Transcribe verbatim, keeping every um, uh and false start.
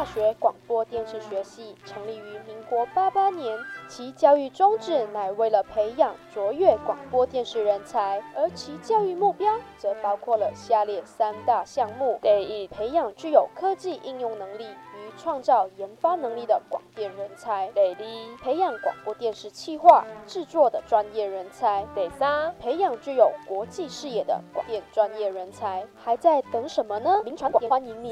大学广播电视学系成立于民国八八年，其教育宗旨乃为了培养卓越广播电视人才，而其教育目标则包括了下列三大项目：第一，培养具有科技应用能力与创造研发能力的广电人才；第二，培养广播电视企划制作的专业人才；第三，培养具有国际视野的广电专业人才。还在等什么呢？民传广电欢迎你。